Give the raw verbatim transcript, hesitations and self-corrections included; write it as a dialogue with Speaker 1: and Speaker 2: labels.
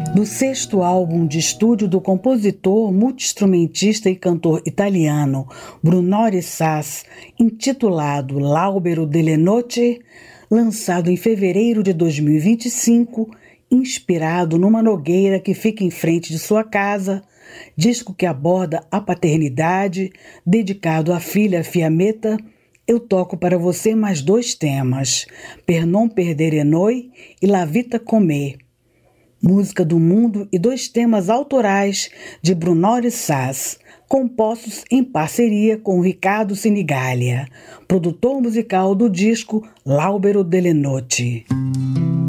Speaker 1: Do sexto álbum de estúdio do compositor, multi-instrumentista e cantor italiano Brunore Sass, intitulado L'albero delle noci, lançado em fevereiro de dois mil e vinte e cinco, inspirado numa nogueira que fica em frente de sua casa, disco que aborda a paternidade, dedicado à filha Fiammetta, eu toco para você mais dois temas, Per non perdere noi e La vita com'è, música do mundo e dois temas autorais de Brunore Sass, compostos em parceria com Riccardo Sinigallia, produtor musical do disco L'albero delle noci.